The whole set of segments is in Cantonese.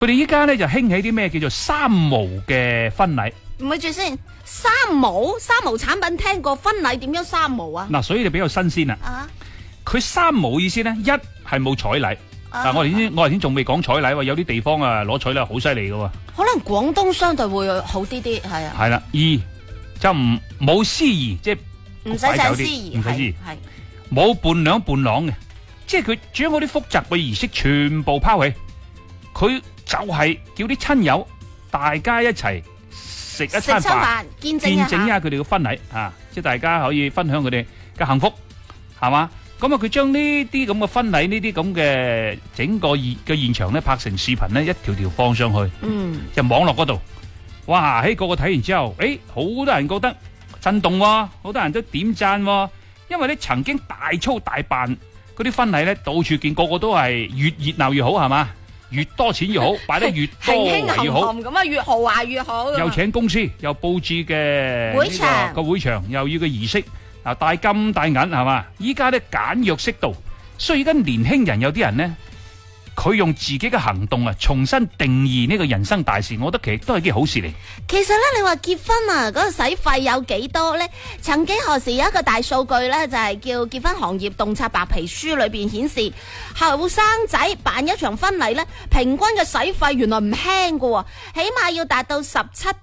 佢哋依家咧就興起啲咩叫做三無嘅婚禮。 唔係住先，三無產品聽過，婚禮點樣三無啊？ 嗱，所以就比較新鮮啦。 啊， 佢三無意思咧，一係冇彩禮。嗱，我頭先仲未講彩禮喎，有啲地方啊攞彩禮好犀利噶喎。 可能廣東相對會好啲啲，係啊。 係啦，二就冇司儀，即係唔使請司儀， 唔使司儀， 係冇伴娘伴郎嘅，即係佢將嗰啲複雜嘅儀式全部拋棄，佢就係叫啲親友大家一齊食一餐飯， 見證一下佢哋嘅婚禮啊！即係大家可以分享佢哋嘅幸福，係嘛？咁啊，佢將呢啲咁嘅婚禮，呢啲咁嘅整個嘅現場咧拍成視頻咧，一條條放上去，就網絡嗰度。哇！個個睇完之後，好多人覺得震動喎，好多人都點讚喎，因為咧曾經大操大辦嗰啲婚禮咧，到處見，個個都係越熱鬧越好，係嘛？越多錢越好，擺得越多越好， 咁啊，越豪華越好。 又請公司，又佈置嘅會場，又要個儀式。嗱，帶金帶銀係嘛？依家咧簡約適度，所以而家年輕人有啲人咧，佢用自己嘅行動啊，重新定義呢個人生大事，我覺得其實都係件好事嚟。 其實咧，你話結婚啊，嗰個使費有幾多咧？曾幾何時有一個大數據咧，就係叫結婚行業洞察白皮書裏邊顯示，後生仔辦一場婚禮咧，平均嘅使費原來唔輕噶，起碼要達到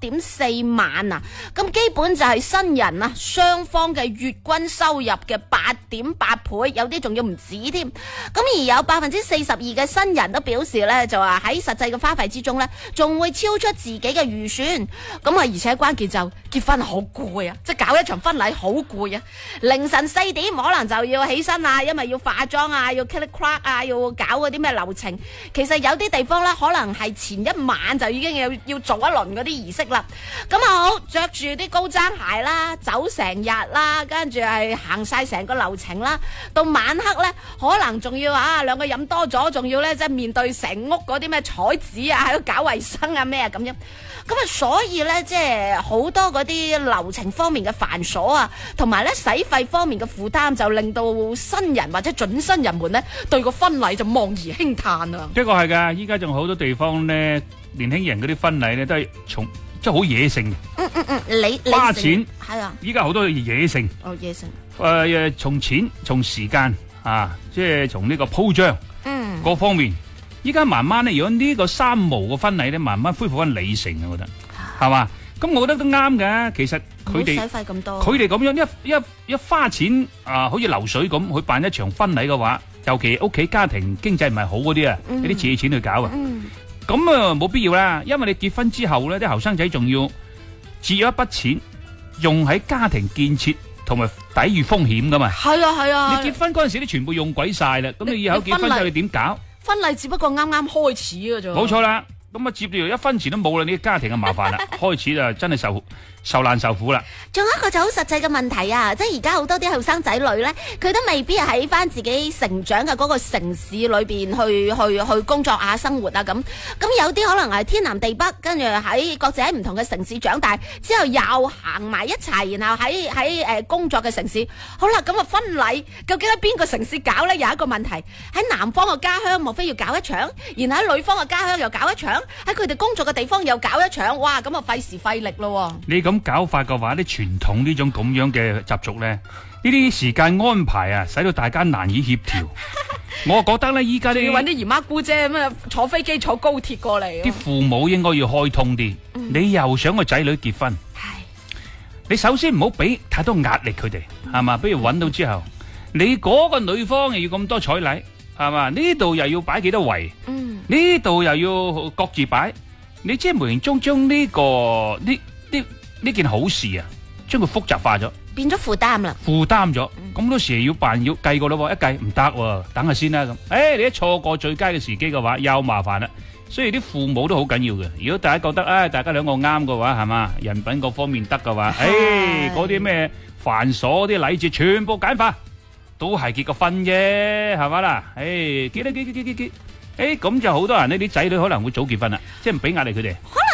17.4萬啊！咁基本就係新人啊雙方嘅月均收入嘅8.8倍，有啲仲要唔止添。咁而有42%嘅新人都表示咧，就話喺實際嘅花費之中咧，仲會超出自己嘅預算。咁啊，而且關鍵就結婚好攰啊，即係搞一場婚禮好攰啊！凌晨4點可能就要起身啊，因為要化妝啊，要 click crack 啊，要搞嗰啲咩流程。其實有啲地方咧，可能係前一晚就已經要做一輪嗰啲儀式啦。咁啊好，着住啲高踭鞋啦，走成日啦，跟住係行晒成個流程啦。到晚黑咧，可能仲要兩個飲多咗，仲要咧即係面對成屋嗰啲咩彩紙啊，喺度搞衛生啊咩啊咁樣。咁啊，所以咧，即係好多嗰啲流程方面嘅繁瑣啊，同埋咧使費方面嘅負擔，就令到新人或者準新人們咧對個婚禮就望而輕嘆啊。 的確係㗎，依家仲好多地方咧，年輕人嗰啲婚禮咧都係即係好野性嘅。 你花錢係啊， 依家好多野性。 野性。 從錢從時間啊，即係從呢個鋪張各方面。依家慢慢咧，如果呢個三無嘅婚禮咧，慢慢恢復翻理性，我覺得係嘛？咁我覺得都啱嘅。其實佢哋使費咁多， 佢哋咁樣一花錢啊，好似流水咁去辦一場婚禮嘅話，尤其屋企家庭經濟唔係好嗰啲啊，有啲借錢去搞啊，咁啊冇必要啦。因為你結婚之後咧，啲後生仔仲要節約一筆錢用喺家庭建設同埋抵禦風險噶嘛。係啊，你結婚嗰陣時，你全部用鬼晒啦。咁你以後結婚之後你點搞？婚禮只不過啱啱開始嘅啫， 冇錯啦。咁啊，接住一分錢都冇啦，你家庭嘅麻煩啦，開始就真係受難受苦啦。 仲有一個就好實際嘅問題啊，即係而家好多啲後生仔女咧，佢都未必喺翻自己成長嘅嗰個城市裏邊去工作啊、生活啊咁。咁有啲可能係天南地北，跟住喺各自喺唔同嘅城市長大，之後又行埋一齊，然後喺工作嘅城市。好啦，咁啊婚禮究竟喺邊個城市搞咧？有一個問題，喺男方嘅家鄉莫非要搞一場，然後喺女方嘅家鄉又搞一場，喺佢哋工作嘅地方又搞一場，哇！咁啊費時費力咯。 你咁搞法嘅話，啲傳統呢種咁樣嘅習俗咧，呢啲時間安排啊，使到大家難以協調。我覺得咧，依家要搵啲姨媽姑姐咁啊，坐飛機坐高鐵過嚟。 啲父母應該要開通啲。你又想個仔女結婚，你首先唔好俾太多壓力佢哋，係嘛？比如搵到之後，你嗰個女方又要咁多彩禮，係嘛？呢度又要擺幾多圍，呢度又要各自擺，你即係無形中將呢件好事啊，將佢複雜化咗， 變咗負擔啦。 負擔咗，咁多時要辦要計過咯，一計唔得，等下先啦咁。你一錯過最佳嘅時機嘅話，又麻煩啦。所以啲父母都好緊要嘅。如果大家覺得大家兩個啱嘅話，係嘛，人品各方面得嘅話，嗰啲咩繁瑣啲禮節全部簡化，都係結個婚啫，係嘛啦？結，咁就好多人呢啲仔女可能會早結婚啦，即係唔俾壓力佢哋。 可能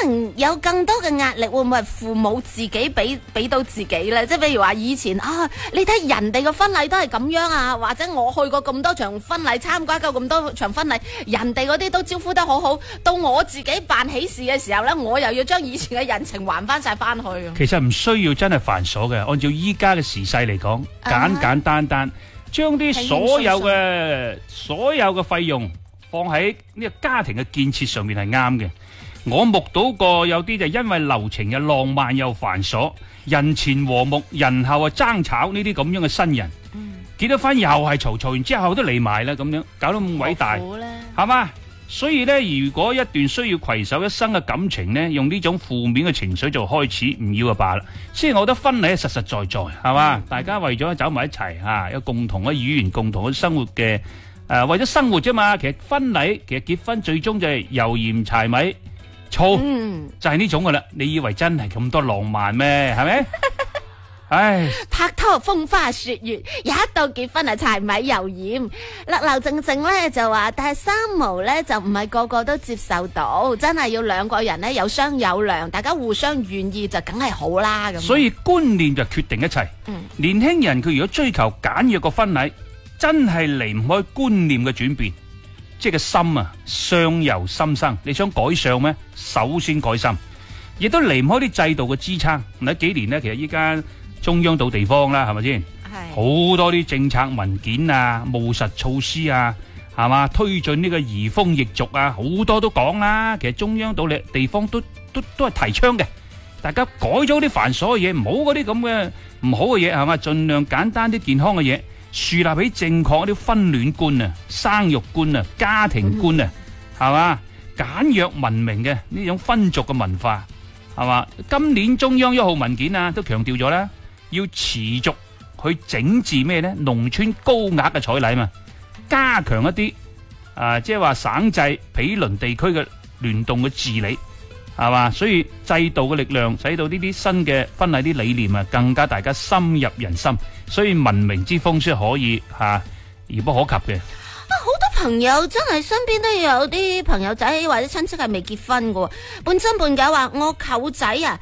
能有更多嘅壓力，會唔會係父母自己俾到自己呢？即係譬如話以前啊，你睇人哋嘅婚禮都係咁樣啊，或者我去過咁多場婚禮，參加過咁多場婚禮，人哋嗰啲都招呼得好好，到我自己辦喜事嘅時候呢，我又要將以前嘅人情還翻晒翻去。 其實唔需要真係繁瑣嘅，按照依家嘅時勢嚟講，簡簡單單將啲所有嘅費用放喺呢個家庭嘅建設上面係啱嘅。我目睹過有啲就因為流程又浪漫又繁瑣，人前和睦，人後啊爭吵呢啲咁樣嘅新人，結咗婚又係嘈完之後都離埋啦，咁樣搞到咁偉大，係嘛？所以呢，如果一段需要攜手一生嘅感情呢，用呢種負面嘅情緒就開始，唔要就罷啦。雖然我覺得婚禮係實實在在，係嘛？大家為咗走埋一齊嚇，有共同嘅語言、共同嘅生活嘅為咗生活啫嘛。其實婚禮其實結婚最終就係油鹽柴米醋，就係呢種噶啦。你以為真係咁多浪漫咩？係咪？唉， 拍拖風花雪月，一到結婚啊柴米油鹽，甩流正正咧就話，但係三毛咧就唔係個個都接受到，真係要兩個人咧有商有量，大家互相願意就梗係好啦咁。 所以觀念就決定一切。年輕人佢如果追求簡約個婚禮，真係離唔開觀念嘅轉變，即係個心啊，相由心生。你想改相咩？首先改心，亦都離唔開啲制度嘅支撐。呢幾年呢，其實依家中央到地方啦，係咪先？係好多啲政策文件啊、務實措施啊，係嘛？推進呢個移風易俗啊，好多都講啦。其實中央到地方都係提倡嘅。大家改咗啲繁瑣嘅嘢，唔好嗰啲咁嘅唔好嘅嘢，係嘛？盡量簡單啲健康嘅嘢，樹立起正確啲婚戀觀啊、生育觀啊、家庭觀啊，係嘛？簡約文明嘅呢種婚俗嘅文化，係嘛？今年中央1號文件啊，都強調咗啦。要持續去整治咩呢？農村高額嘅彩禮嘛，加強一啲即係話省制毗鄰地區嘅聯動嘅治理，係嘛？所以制度嘅力量使到呢啲新嘅婚禮啲理念啊，更加大家深入人心，所以文明之風先可以遙不可及嘅。 好多朋友真係身邊都有啲朋友仔或者親戚係未結婚嘅，半真半假話我舅仔啊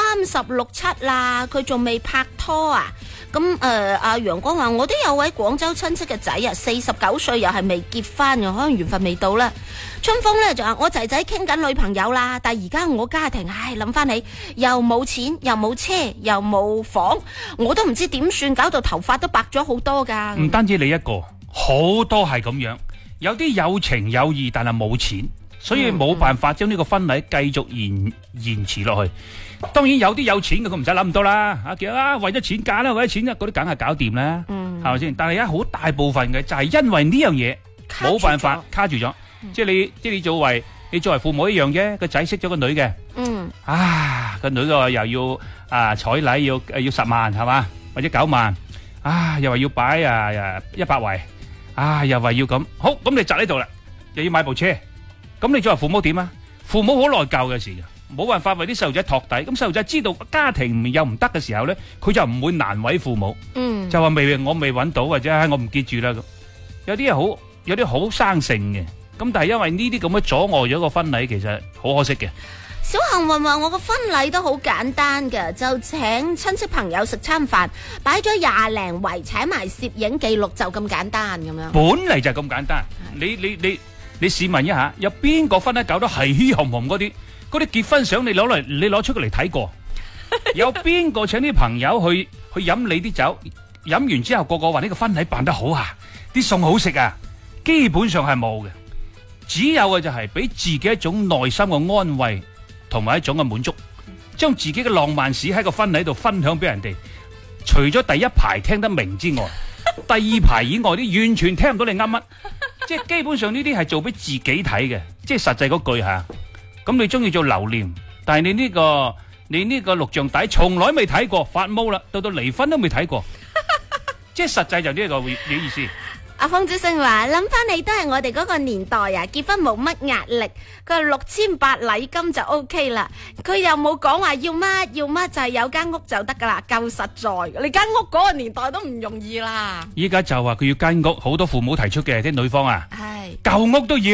36、7啦，佢仲未拍拖啊。咁阿陽光話我都有位廣州親戚嘅仔啊，49歲又係未結婚嘅，可能緣分未到啦。春風呢就話我仔仔傾緊女朋友啦，但係而家我家庭諗翻起又冇錢又冇車又冇房，我都唔知點算，搞到頭髮都白咗好多噶。 唔單止你一個，好多係咁樣，有啲有情有義，但係冇錢，所以冇辦法將呢個婚禮繼續延遲落去。當然有啲有錢嘅，佢唔使諗咁多啦。其實為咗錢嫁啦，為咗錢嗰啲梗係搞掂啦，係咪先？但係而家好大部分嘅就係因為呢樣嘢冇辦法卡住咗，即係你作為父母一樣啫。個仔識咗個女嘅，個女個又要彩禮要10萬係嘛，或者9萬，又話要擺100圍。又話要咁好，咁你窒喺度啦，又要買部車，咁你作為父母點啊？父母好內疚嘅事，冇辦法為啲細路仔托底。咁細路仔知道家庭又唔得嘅時候咧，佢就唔會難為父母，就話我未揾到，或者我唔結住啦。有啲好生性嘅，咁但係因為呢啲咁嘅阻礙咗個婚禮，其實好可惜嘅。 小幸運話我個婚禮都好簡單嘅，就請親戚朋友食餐飯，擺咗20零圍，請埋攝影記錄，就咁簡單咁樣。 本嚟就咁簡單，你試問一下，有邊個婚禮搞到係稀紅紅嗰啲結婚相，你攞出嚟睇過？有邊個請啲朋友去飲你啲酒，飲完之後個個話呢個婚禮辦得好啊，啲餸好食啊？基本上係冇嘅，只有嘅就係俾自己一種內心嘅安慰。同埋一種嘅滿足，將自己嘅浪漫史喺個婚禮度分享俾人哋。除咗第一排聽得明之外，第二排以外啲完全聽唔到你噏乜。即係基本上呢啲係做俾自己睇嘅，即係實際嗰句嚇。咁你中意做留念，但係你呢個錄像帶從來未睇過，發毛啦，到離婚都未睇過。即係實際就呢個意思。 阿方子勝話諗翻你都係我哋嗰個年代啊，結婚冇乜壓力，佢話6800禮金就 OK 啦，佢又冇講話要乜就係有間屋就得噶啦，夠實在。你間屋嗰個年代都唔容易啦。 依家就話佢要間屋，好多父母提出嘅啲女方啊，舊屋都要，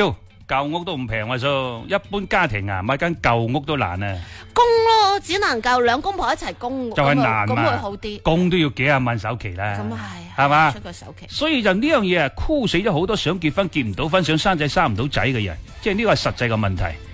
舊屋都唔平啊，叔，一般家庭啊買間舊屋都難啊， 供咯，只能夠兩公婆一齊供， 就係難咁會嘛， 好啲。 供都要幾廿萬首期啦， 咁係嘛出個首期。 所以就呢樣嘢啊，箍死咗好多想結婚結唔到婚、想生仔生唔到仔嘅人，即係呢個係實際嘅問題。